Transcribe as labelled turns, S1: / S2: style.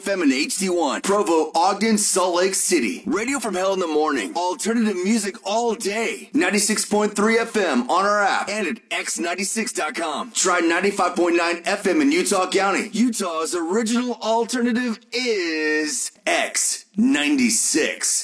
S1: FM and HD1, Provo, Ogden, Salt Lake City. Radio from hell in the morning. Alternative music all day. 96.3 FM on our app and at x96.com. Try 95.9 FM in Utah County. Utah's original alternative is X96.